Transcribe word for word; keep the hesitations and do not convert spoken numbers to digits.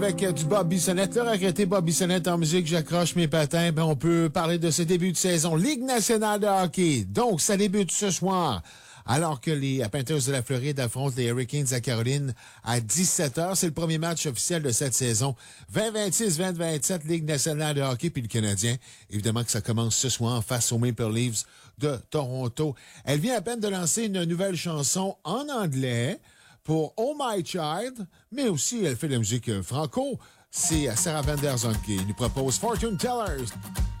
Avec euh, du Bob Bissonnette, le regretté Bob Bissonnette en musique, j'accroche mes patins, ben on peut parler de ce début de saison. Ligue nationale de hockey, donc ça débute ce soir. Alors que les Panthers de la Floride affrontent les Hurricanes à Caroline à dix-sept heures. C'est le premier match officiel de cette saison. vingt vingt-six vingt vingt-sept, Ligue nationale de hockey, puis le Canadien. Évidemment que ça commence ce soir face aux Maple Leafs de Toronto. Elle vient à peine de lancer une nouvelle chanson en anglais pour Oh My Child, mais aussi elle fait de la musique franco. C'est Sarah Van Der Zon qui nous propose Fortune Tellers.